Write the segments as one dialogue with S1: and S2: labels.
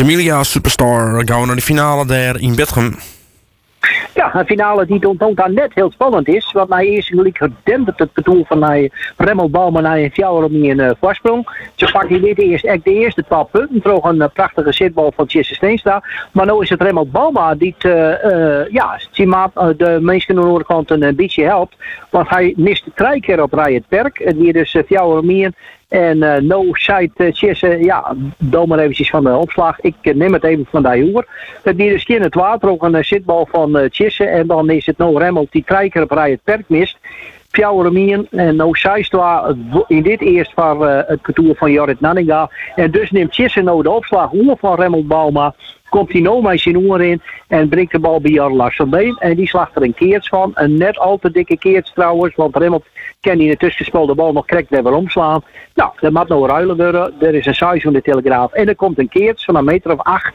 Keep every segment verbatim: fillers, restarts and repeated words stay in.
S1: Jamilia Superstar gaan we naar de finale daar in Bedgem.
S2: Ja, een finale die toont daar net heel spannend is. Want na eerst gelijk gedemperd het bedoel van naar Remmel Bauma naar een Fjouweromie in uh, voorsprong. Ze pakken dit eerst echt de eerste twaalf punten. Vroeg een uh, prachtige zitbal van Tjesse Steenstra. Maar nu is het Remmel Bauma die het, uh, uh, ja, uh, de mensen aan de onderkant een beetje helpt. Want hij mist drie keer op rij het perk. Die dus uh, Fjouweromie. En uh, no site uh, Tjesse, ja, doe maar eventjes van de opslag. Ik uh, neem het even van die hoer. Dat die dus in het water ook een uh, zitbal van uh, Tjesse. En dan is het no Remmel die drie keer op rij het perk mist. Fjouweromien en no Seistwa in dit eerst van uh, het kantoor van Jorrit Nanninga. En dus neemt Tjesse nou de opslag oer van Remmel Bauma. Komt hij nou met zijn oer in en brengt de bal bij Jan Larsson Been. En die slacht er een keerts van. Een net al te dikke keerts trouwens. Want Remmel kan die in het tussenspel de bal nog correct weer omslaan. Nou, dat moet nou ruilen worden. Er is een size van de Telegraaf. En er komt een keerts van een meter of acht.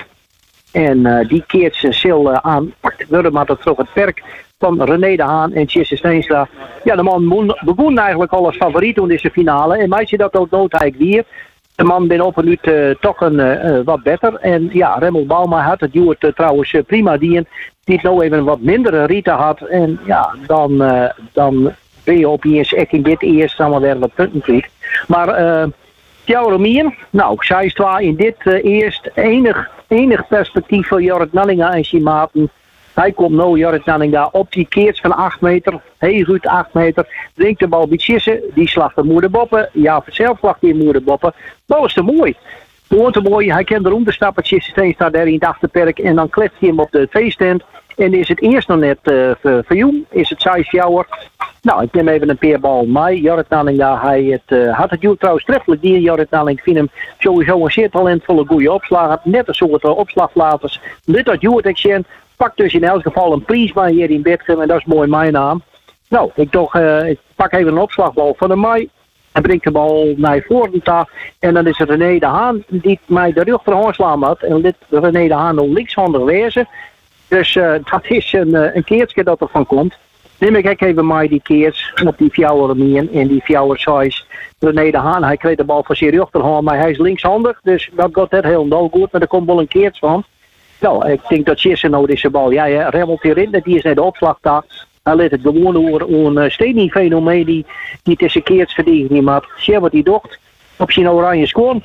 S2: En uh, die keerts een sil uh, aan. Pakt worden maar dat terug het perk van René de Haan en Tjesse Steenstra. Ja, de man begon eigenlijk al als favoriet in deze finale. En meisje dat ook noodhijk weer. De man ben op en nu uh, toch een uh, wat beter. En ja, Remmel Bauma had het duurt uh, trouwens uh, prima dien. Die het nou even een wat mindere Rita had. En ja, dan, uh, dan ben je opeens echt in dit eerst allemaal weer wat punten krijgt. Maar uh, Fjouweromien, nou, zij is in dit uh, eerst enig, enig perspectief voor Jorrit Nanninga en zijn maten. Hij komt nou, Jorrit Nanninga, op die keerts van acht meter. Heel goed, acht meter. Drinkt de bal bij Tjesse. Die slacht de moeder Boppen. Ja, zelf slacht die moeder Boppen. Dat is te mooi. Gewoon te mooi. Hij kan erom te stappen. Tjesse Steen staat daar in het achterperk. En dan klept hij hem op de feesttent. En is het eerst nog net uh, voor Joen. Is het Sijs Fjouwer. Nou, ik neem even een peerbal mee. Jorrit Nanninga, hij het, uh, had het Joen trouwens treffelijk. Die Jorrit Nanninga, ik vind hem sowieso een zeer talentvolle goede opslager. Net een soort uh, opslaglaters. Dit dat Joen het pak dus in elk geval een Priesma hier in Bedgem en dat is mooi mijn naam. Nou, ik, toch, uh, ik pak even een opslagbal van de Mai en breng de bal naar voren toe. En dan is het René de Haan die mij de rug voor slaan had. En dit René de Haan nog linkshandig wezen. Dus uh, dat is een, uh, een keertje dat er van komt. Neem ik even mij die keers op die Fjouweromien en die Fjouwersize. René de Haan, hij kreeg de bal van zijn rechterhand, maar hij is linkshandig. Dus dat gaat net heel dol goed, maar er komt wel een keertje van. Nou, ik denk dat Tjesse nou deze bal, ja, ja remmelt hierin, die is net de opslag daar. Hij let het gewoon over een uh, Steny fenomeen die, die tussen keerts verdedigen maar zie wat hij doet. Op zijn oranje schoen.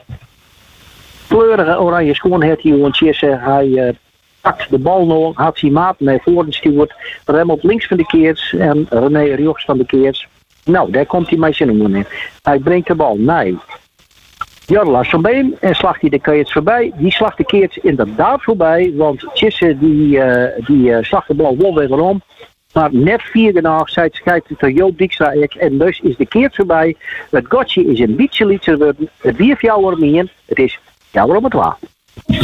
S2: Kleurige oranje schoen heeft hij gewoon Tjesse. Hij uh, pakt de bal nog, had zijn maat naar voren stuurt. Remmelt links van de keerts en René rechts van de keerts. Nou, daar komt hij met zijn oren in. Hij brengt de bal naar Jan Larsson Been en slacht hij de keerts voorbij. Die slacht de keerts inderdaad voorbij, want Tjesse die, uh, die uh, slacht de bal wel weer om. Maar net vier genoeg, zij kijkt het Joop Dijkstra en dus is de keerts voorbij. Het gotje is een beetje lichter worden. Het weer Fjouweromien. Het is Fjouwer om het waar.